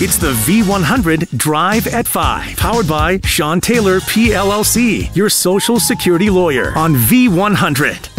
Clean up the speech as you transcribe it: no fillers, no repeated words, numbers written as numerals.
It's the V100 Drive at 5, powered by Sean Taylor PLLC, your Social Security lawyer on V100.